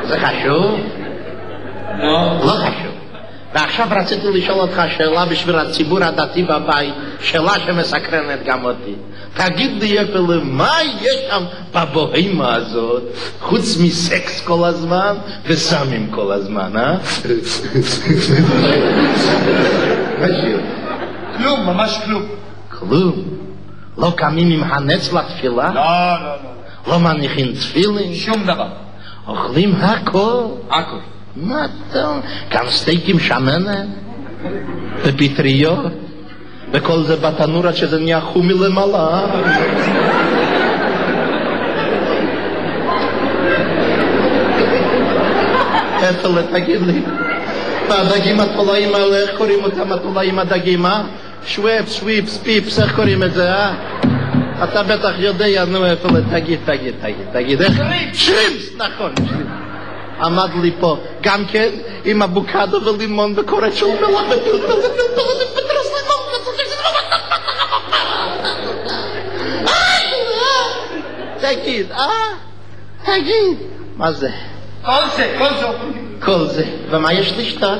זה חשוב? לא חשוב. ועכשיו רציתי לשאול אותך שאלה בשביל הציבור הדתי בבית, שאלה שמסקרנת גם אותי. תגיד לי אפילו, מה יש שם בבוהמה הזאת, חוץ מסקס כל הזמן וסמים כל הזמן, אה? כלום, ממש כלום. כלום? לא קמים עם הנץ לתפילה? לא. לא מניחים תפילין? שום דבר. אוכלים הכל? הכל. מה טוב? גם סטייקים שמנת? ופטריות? וכל זה בתנור עד שזה נהיה חומי למעלה. אפלה, תגיד לי, הדגים התולעים האלה, איך קוראים אותם התולעים הדגים, אה? שוויפ, סוויפס, פיפס, איך קוראים את זה, אה? אתה בטח יודע, נו, אפלה, תגיד, איך? שרימפס, נכון, שרימפס. עמד לי פה, גם כן, עם אבוקדו ולימון וקורץ של מלח ופטרס לימון. תגיד, מה זה? כל זה, ומה יש לשתות?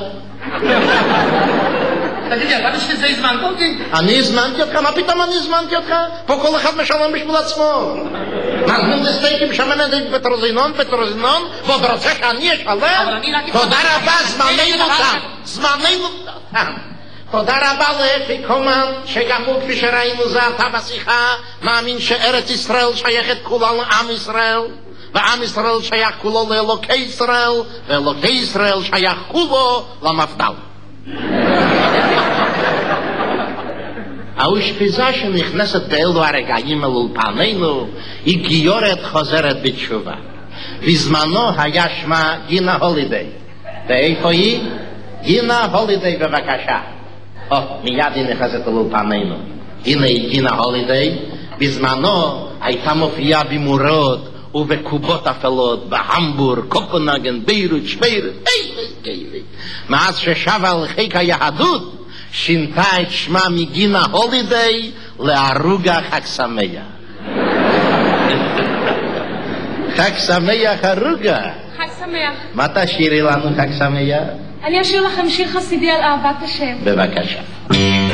תגידי, אתה בשביל זה הזמנת אותי? אני הזמנתי אותך? מה פתאום אני הזמנתי אותך? פה כל אחד משלם בשביל עצמו. נתנו לי סטייקים שמנת פטרוזינון, ועוד רוצה שאני אשלם? תודה רבה, זמננו תם. תודה רבה לאפי קומן, שגם הוא כפי שראינו זה אתה בשיחה, מאמין שארץ ישראל שייכת כולה לעם ישראל, ועם ישראל שייך כולו לאלוקי ישראל, ואלוקי ישראל שייך כולו למפד"ל. האושפיזה שנכנסת באלו הרגעים אל אולפנינו היא גיורת חוזרת בתשובה. בזמנו היה שמה גינה הולידיי. ואיפה היא? גינה הולידיי, בבקשה. מיד היא נכנסת אל אולפנינו. הנה היא גינה הולידיי. בזמנו הייתה מופיעה במורות ובקובות אפלות בהמבורג, קופנהגן, ביירות, שוויירות, מאז ששבה על חיק היהדות שינתה את שמה מגינה הולידיי לערוגה חג שמח. חג שמח ערוגה. חג שמח. מה תשאירי לנו חג שמח? אני אשאיר לכם שיר חסידי על אהבת השם. בבקשה.